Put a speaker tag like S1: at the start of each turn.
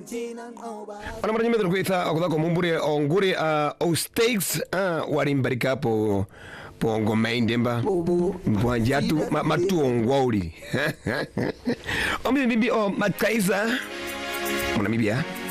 S1: Ana mara nyingine tunakuita akudako mumbure ongure o stakes warimbarika po ngoma indemba mwanjatu matu ongwauri. Ombi bibi o Makaiza. Mwana mibia.